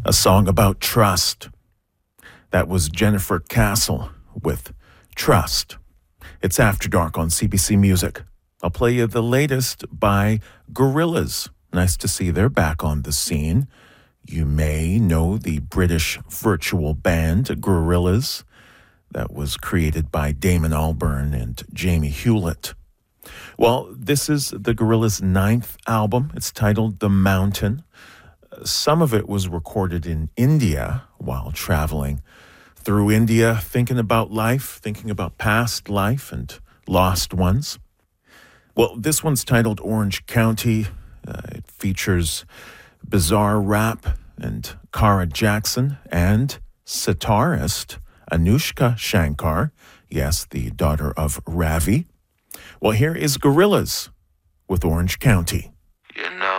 A song about trust. That was Jennifer Castle with Trust. It's After Dark on CBC Music. I'll play you the latest by Gorillaz. Nice to see they're back on the scene. You may know the British virtual band Gorillaz that was created by Damon Albarn and Jamie Hewlett. Well, this is the Gorillaz' 9th album. It's titled The Mountain. Some of it was recorded in India while traveling through India, thinking about life, thinking about past life and lost ones. Well, this one's titled Orange County. It features bizarre rap and Kara Jackson and sitarist Anushka Shankar, yes, the daughter of Ravi. Well, here is Gorillaz with Orange County. You know